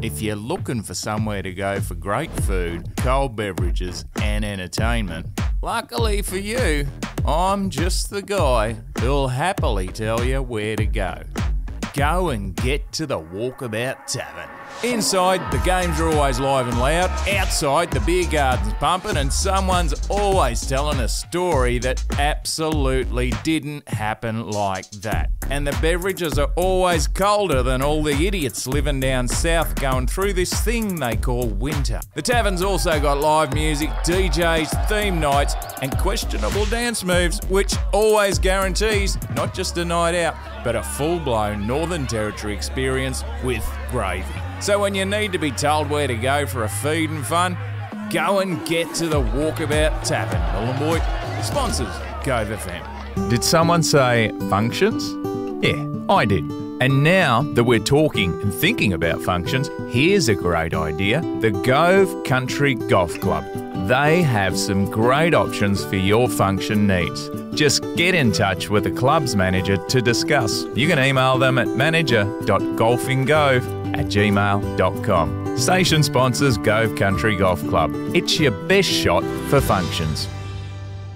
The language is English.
If you're looking for somewhere to go for great food, cold beverages and entertainment, luckily for you, I'm just the guy who'll happily tell you where to go. Go and get to the Walkabout Tavern. Inside, the games are always live and loud. Outside, the beer garden's pumping and someone's always telling a story that absolutely didn't happen like that. And the beverages are always colder than all the idiots living down south going through this thing they call winter. The tavern's also got live music, DJs, theme nights and questionable dance moves, which always guarantees not just a night out, but a full-blown Northern Territory experience with gravy. So when you need to be told where to go for a feed and fun, go and get to the Walkabout Tavern. Nhulunbuy sponsors Go the Fam. Did someone say functions? Yeah, I did. And now that we're talking and thinking about functions, here's a great idea. The Gove Country Golf Club. They have some great options for your function needs. Just get in touch with the club's manager to discuss. You can email them at manager.golfinggove@gmail.com. Station sponsors Gove Country Golf Club. It's your best shot for functions.